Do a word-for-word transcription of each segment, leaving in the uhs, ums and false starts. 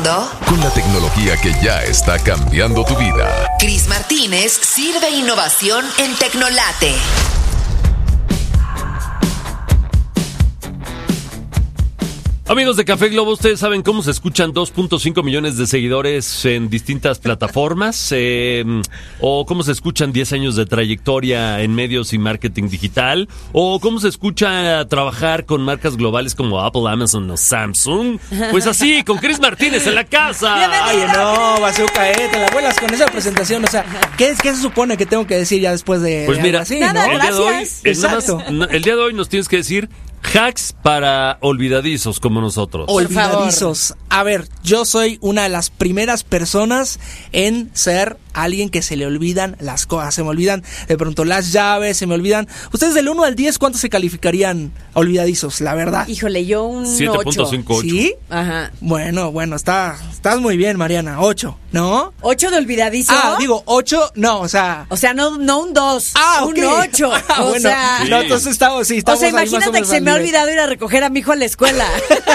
mundo con la tecnología que ya está cambiando tu vida. Cris Martínez sirve innovación en Tecnolate. Amigos de Café Globo, ustedes saben cómo se escuchan dos punto cinco millones de seguidores en distintas plataformas, eh, o cómo se escuchan diez años de trayectoria en medios y marketing digital, o cómo se escucha trabajar con marcas globales como Apple, Amazon o Samsung. Pues así, con Cris Martínez en la casa. Oye, no, Bazooka, eh, te la vuelas con esa presentación. O sea, ¿qué, es, ¿qué se supone que tengo que decir ya después de, pues de mira, algo así? nada, ¿no? el día de hoy, gracias. es nada más- Exacto. no, el día de hoy nos tienes que decir hacks para olvidadizos como nosotros. Olvidadizos. A ver, yo soy una de las primeras personas en ser alguien que se le olvidan las cosas. Se me olvidan de pronto las llaves, se me olvidan. Ustedes del uno al diez, ¿cuántos se calificarían olvidadizos? La verdad. Híjole, yo un siete punto ocho. cinco ocho. ¿Sí? Ajá. Bueno, bueno, está, estás muy bien, Mariana. ocho, ¿no? ¿Ocho de olvidadizo? Ah, digo, ocho, no, o sea... O sea, no, no un dos, Ah, un ok. ocho. Ah, o bueno, sea, Sí. no, entonces estamos, sí, o estamos sea, ahí más o imagínate que menos se al me ha nivel. olvidado ir a recoger a mi hijo a la escuela.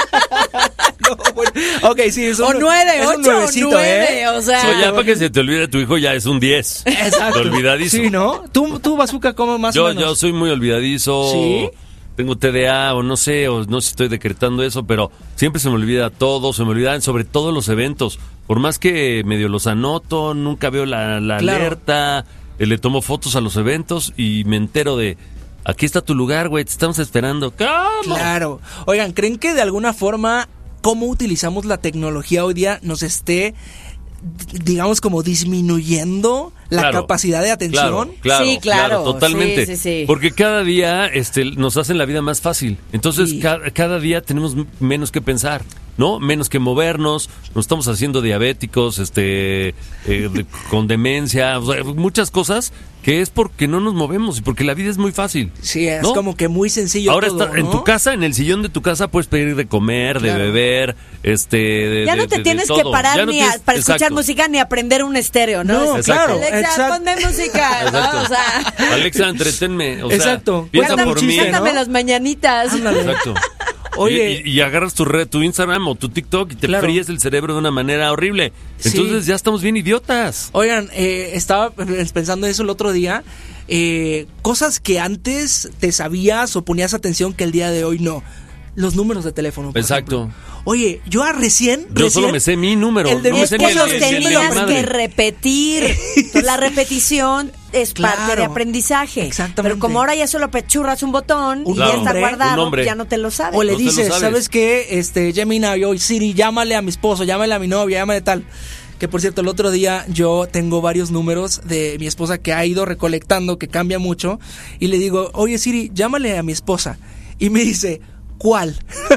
No, bueno, ok, sí, es un, O nueve, es un ocho, nuevecito, nueve, ¿eh? o sea. So, ya para que se te olvide tu hijo ya es un diez. Exacto. De olvidadizo. Sí, ¿no? ¿Tú, tú Bazooka, cómo más Yo, o menos? yo soy muy olvidadizo. ¿Sí? Tengo T D A o no sé, o no sé si estoy decretando eso, pero siempre se me olvida todo, se me olvidan sobre todo los eventos. Por más que medio los anoto, nunca veo la, la Claro. alerta, eh, le tomo fotos a los eventos y me entero de, aquí está tu lugar, güey, te estamos esperando. ¿Cómo? Claro. Oigan, ¿creen que de alguna forma cómo utilizamos la tecnología hoy día nos esté, d- digamos, como disminuyendo la Claro, capacidad de atención? Claro, claro, Sí, claro, totalmente. sí, sí, sí. Porque cada día este, nos hacen la vida más fácil. Entonces, Sí. ca- cada día tenemos m- menos que pensar, ¿no? Menos que movernos, nos estamos haciendo diabéticos, este, eh, de- con demencia, o sea, muchas cosas que es porque no nos movemos y porque la vida es muy fácil. Sí, es ¿no? como que muy sencillo Ahora todo, está en ¿no? tu casa, en el sillón de tu casa puedes pedir de comer, de Claro. beber, este, de, Ya de- no te de- de tienes todo. que parar Ya no ni a- tienes- para escuchar exacto. música ni aprender un estéreo, ¿no? No, Es- claro, Alexa, exacto. ponme música, Exacto. ¿no? O sea, Alexa, entretenme. O sea, Exacto. piensa Cuéntame por un mí. chiste, ¿no? cántame las mañanitas. Ándale. Exacto. Oye. Y, y- y agarras tu red, tu Instagram o tu TikTok y te Claro. fríes el cerebro de una manera horrible. Sí. Entonces ya estamos bien idiotas. Oigan, eh, estaba pensando eso el otro día. Eh, cosas que antes te sabías o ponías atención que el día de hoy no. Los números de teléfono. por Exacto. ejemplo. Oye, yo a recién. Yo recién- solo me sé mi número. el de no mi me sé Es ni que el los de- el de mi tenías madre. que repetir. La repetición es parte Claro. de aprendizaje. Exactamente. Pero como ahora ya solo apechurras un botón Un y ya está nombre, un guardado, nombre. ya no te lo sabes. O le No te lo dices, sabes. ¿sabes qué? Este, Gemini, hoy Siri, llámale a mi esposo, llámale a mi novia, llámale tal. Que por cierto, el otro día yo tengo varios números de mi esposa que ha ido recolectando, que cambia mucho. Y le digo, oye Siri, llámale a mi esposa. Y me dice, ¿cuál?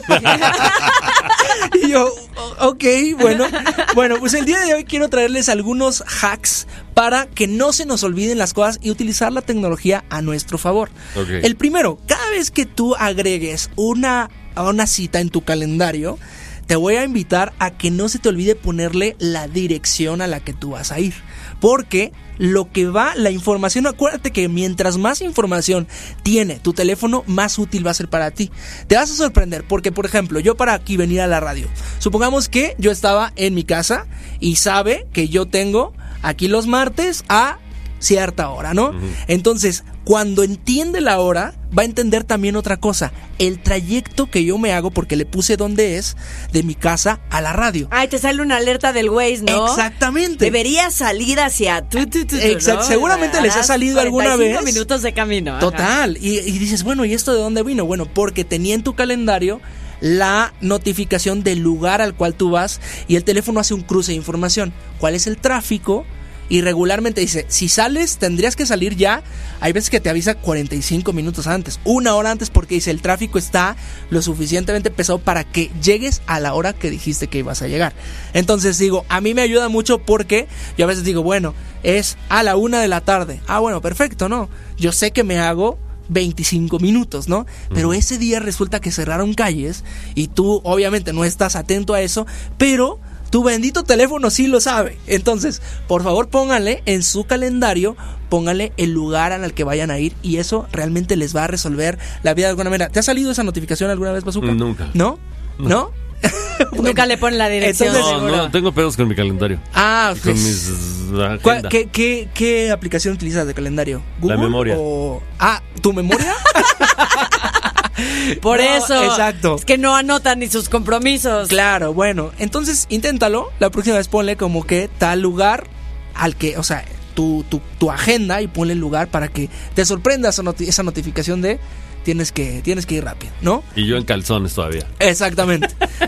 Y yo, "O- ok, bueno. Bueno, pues el día de hoy quiero traerles algunos hacks para que no se nos olviden las cosas y utilizar la tecnología a nuestro favor. Ok. El primero, cada vez que tú agregues una, a una cita en tu calendario, te voy a invitar a que no se te olvide ponerle la dirección a la que tú vas a ir. Porque lo que va, la información, acuérdate que mientras más información tiene tu teléfono, más útil va a ser para ti. Te vas a sorprender porque, por ejemplo, yo para aquí venir a la radio, supongamos que yo estaba en mi casa y sabe que yo tengo aquí los martes a cierta hora, ¿no? Entonces, cuando entiende la hora, va a entender también otra cosa, el trayecto que yo me hago, porque le puse dónde es, de mi casa a la radio. Ay, te sale una alerta del Waze, ¿no? Exactamente. Debería salir hacia tu, tu, tu, tu, Exacto. ¿no? Seguramente les ha Harás salido alguna cuarenta y cinco vez. minutos de camino. ajá. Total. Y, y dices, bueno, ¿y esto de dónde vino? Bueno, porque tenía en tu calendario la notificación del lugar al cual tú vas y el teléfono hace un cruce de información. ¿Cuál es el tráfico? Y regularmente dice, si sales, tendrías que salir ya. Hay veces que te avisa cuarenta y cinco minutos antes, una hora antes, porque dice, el tráfico está lo suficientemente pesado para que llegues a la hora que dijiste que ibas a llegar. Entonces digo, a mí me ayuda mucho porque yo a veces digo, bueno, es a la una de la tarde. Ah, bueno, perfecto, ¿no? Yo sé que me hago veinticinco minutos, ¿no? Pero ese día resulta que cerraron calles y tú obviamente no estás atento a eso, pero tu bendito teléfono sí lo sabe. Entonces, por favor, pónganle en su calendario, pónganle el lugar al que vayan a ir y eso realmente les va a resolver la vida de alguna manera. ¿Te ha salido esa notificación alguna vez, Bazooka? Nunca. ¿No? ¿No? Bueno, Nunca le ponen la dirección. entonces- No, seguro. no, tengo pedos con mi calendario. Ah, Y con pues, mis uh, ¿cuál- agenda. qué, qué, ¿Qué aplicación utilizas de calendario? ¿Google memoria. o- Ah, ¿tu memoria? Por No, eso. exacto. Es que no anotan ni sus compromisos. Claro, bueno, entonces inténtalo. La próxima vez ponle como que tal lugar al que, o sea, tu, tu, tu agenda y ponle el lugar para que te sorprenda esa, noti- esa notificación de tienes que, tienes que ir rápido, ¿no? Y yo en calzones todavía. Exactamente.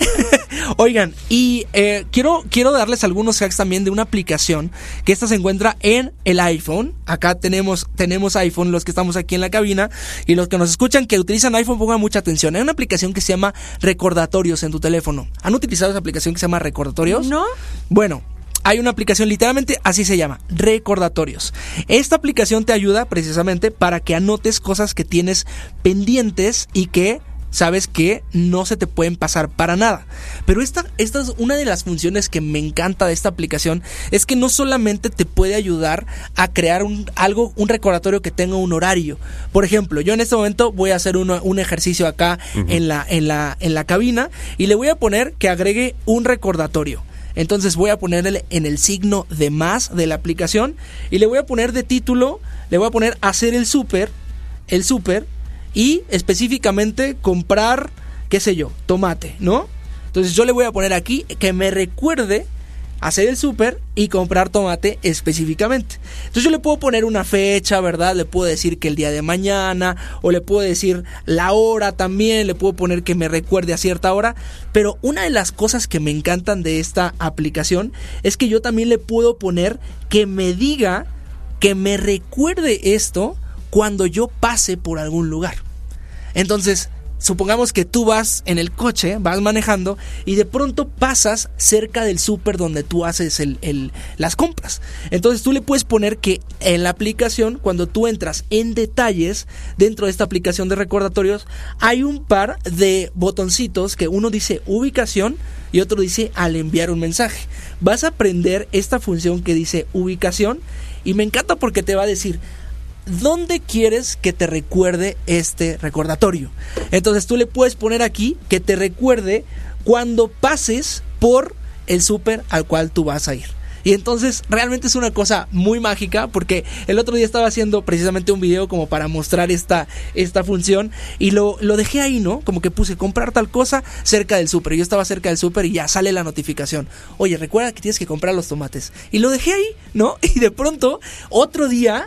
Oigan, y eh, quiero, quiero darles algunos hacks también de una aplicación que esta se encuentra en el iPhone. Acá tenemos, tenemos iPhone, los que estamos aquí en la cabina, y los que nos escuchan que utilizan iPhone, pongan mucha atención. Hay una aplicación que se llama Recordatorios en tu teléfono. ¿Han utilizado esa aplicación que se llama Recordatorios? ¿No? Bueno, hay una aplicación, literalmente así se llama, Recordatorios. Esta aplicación te ayuda precisamente para que anotes cosas que tienes pendientes y que sabes que no se te pueden pasar para nada. Pero esta, esta es una de las funciones que me encanta de esta aplicación, es que no solamente te puede ayudar a crear un, algo, un recordatorio que tenga un horario. Por ejemplo, yo en este momento voy a hacer uno, un ejercicio acá uh-huh. en, la, en, la, en la cabina y le voy a poner que agregue un recordatorio. Entonces voy a ponerle en el signo de más de la aplicación y le voy a poner de título, le voy a poner hacer el súper, el súper y específicamente comprar, qué sé yo, tomate, ¿no? Entonces yo le voy a poner aquí que me recuerde hacer el súper y comprar tomate específicamente. Entonces yo le puedo poner una fecha, ¿verdad? Le puedo decir que el día de mañana, o le puedo decir la hora también, le puedo poner que me recuerde a cierta hora. Pero una de las cosas que me encantan de esta aplicación es que yo también le puedo poner que me diga, que me recuerde esto cuando yo pase por algún lugar. Entonces, supongamos que tú vas en el coche, vas manejando y de pronto pasas cerca del súper donde tú haces el, el, las compras. Entonces tú le puedes poner que en la aplicación, cuando tú entras en detalles dentro de esta aplicación de recordatorios, hay un par de botoncitos que uno dice ubicación y otro dice al enviar un mensaje. Vas a aprender esta función que dice ubicación y me encanta porque te va a decir ¿dónde quieres que te recuerde este recordatorio? Entonces tú le puedes poner aquí que te recuerde cuando pases por el súper al cual tú vas a ir. Y entonces realmente es una cosa muy mágica porque el otro día estaba haciendo precisamente un video como para mostrar esta, esta función y lo, lo dejé ahí, ¿no? Como que puse comprar tal cosa cerca del súper. Yo estaba cerca del súper y ya sale la notificación. Oye, recuerda que tienes que comprar los tomates. Y lo dejé ahí, ¿no? Y de pronto, otro día...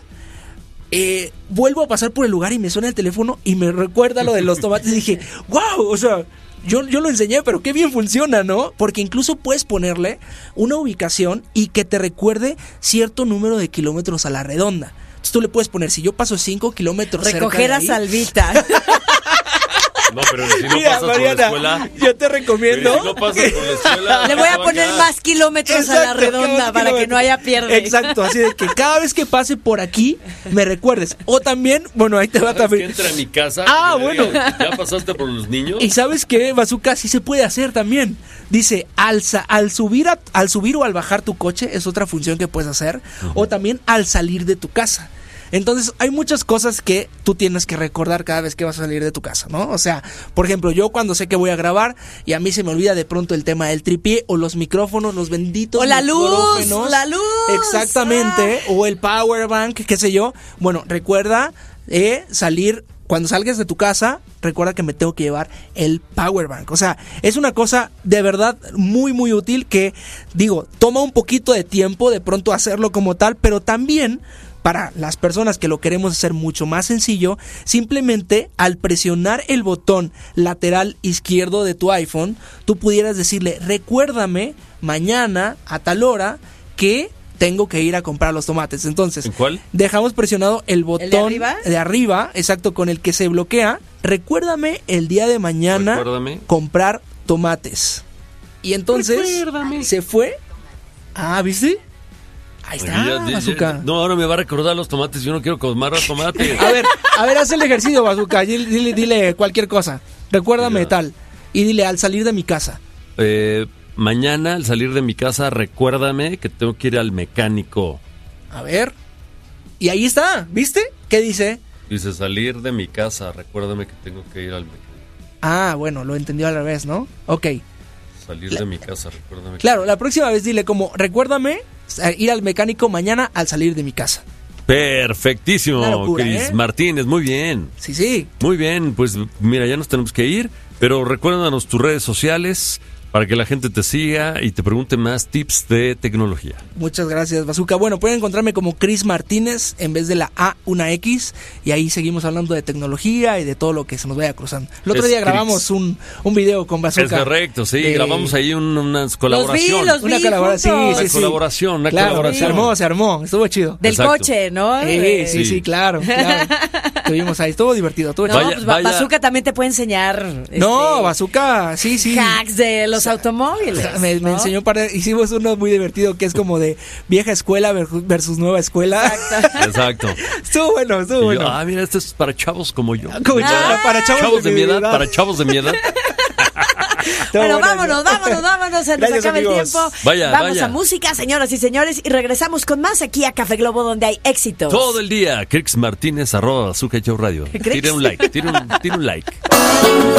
Eh, vuelvo a pasar por el lugar y me suena el teléfono y me recuerda lo de los tomates y dije, wow, o sea, yo, yo lo enseñé, pero qué bien funciona, ¿no? Porque incluso puedes ponerle una ubicación y que te recuerde cierto número de kilómetros a la redonda. Entonces tú le puedes poner, si yo paso cinco kilómetros recoger cerca de a ahí, Salvita. No, pero si no Mira, pasas Mariana, por la escuela... yo te recomiendo... Pero si no pasas por la escuela... Le voy a te va poner quedar. más kilómetros a la Exacto, redonda cada para que kilómetro. no haya pierde. Exacto, así de que cada vez que pase por aquí me recuerdes. O también, bueno, ahí te va ¿Sabes que también. entra a mi casa? Ah, y me bueno. diga, ¿ya pasaste por los niños? Y sabes qué, Bazooka, sí se puede hacer también. Dice, al, sa- al subir a- al subir o al bajar tu coche es otra función que puedes hacer. Uh-huh. O también al salir de tu casa. Entonces hay muchas cosas que tú tienes que recordar cada vez que vas a salir de tu casa, ¿no? O sea, por ejemplo, yo cuando sé que voy a grabar y a mí se me olvida de pronto el tema del tripié o los micrófonos, los benditos O la luz, micrófonos. la luz. Exactamente, Ah. o el power bank, qué sé yo. Bueno, recuerda eh, salir, cuando salgas de tu casa, recuerda que me tengo que llevar el power bank. O sea, es una cosa de verdad muy muy útil que, digo, toma un poquito de tiempo de pronto hacerlo como tal, pero también... para las personas que lo queremos hacer mucho más sencillo, simplemente al presionar el botón lateral izquierdo de tu iPhone, tú pudieras decirle, recuérdame mañana a tal hora que tengo que ir a comprar los tomates. Entonces, ¿en cuál? Dejamos presionado el botón ¿El de arriba? de arriba, exacto, con el que se bloquea. Recuérdame el día de mañana Recuérdame. comprar tomates. Y entonces Recuérdame. se fue. Ah, ¿viste? Ahí está, Ya- ya- Bazooka. No, ahora me va a recordar los tomates. Yo no quiero comer los tomates. A ver, a ver, haz el ejercicio, Bazooka. Dile, dile, dile cualquier cosa. Recuérdame Mira. tal. Y dile al salir de mi casa. Eh, mañana, al salir de mi casa, recuérdame que tengo que ir al mecánico. A ver. Y ahí está, ¿viste? ¿Qué dice? Dice, salir de mi casa, recuérdame que tengo que ir al mecánico. Ah, bueno, lo entendió al revés, ¿no? Ok. Salir de mi casa, recuérdame. Claro, la próxima vez dile como, recuérdame ir al mecánico mañana al salir de mi casa. Perfectísimo, Una locura, Cris ¿eh? Martínez, muy bien. Sí, sí. Muy bien, pues mira, ya nos tenemos que ir, pero recuérdanos tus redes sociales para que la gente te siga y te pregunte más tips de tecnología. Muchas gracias, Bazooka. Bueno, pueden encontrarme como Cris Martínez en vez de la A, una X, y ahí seguimos hablando de tecnología y de todo lo que se nos vaya cruzando. El otro Es día Crix. grabamos un, un video con Bazooka. Es correcto, sí, de- grabamos ahí un, unas colaboración. los vi. Una colaboración, juntos. sí, Una sí, sí. colaboración, una Claro, colaboración. se armó, se armó, estuvo chido. Del Exacto. coche, ¿no? Sí, De- sí, sí, Sí. claro, claro. Estuvimos ahí, estuvo divertido, estuvo No, chido. Vaya, pues Ba- vaya. Bazooka también te puede enseñar. No, este, Bazooka, sí, sí. hacks de los automóviles. Me, me ¿no? enseñó para, hicimos uno muy divertido que es como de vieja escuela versus, versus nueva escuela. Exacto. Estuvo bueno, estuvo Y yo, bueno. ah, mira, este es para chavos como yo. Como Ah. chava- para chavos, Chavos de mi edad, edad. para chavos de mi edad. Estuvo Bueno, bueno, vámonos, eso. vámonos, vámonos, se nos Gracias, acaba el amigos. tiempo. Vaya, Vamos vaya. a música, señoras y señores, y regresamos con más aquí a Café Globo, donde hay éxitos. Todo el día, Crix Martínez, arroba Bazooka Show Radio. Crix. Tire un like, tire un, tire un like.